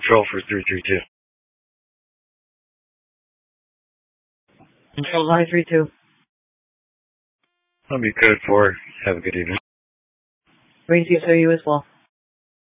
control for 332. Control 932. I'll be code 4. Have a good evening. Thank you, sir. You as well.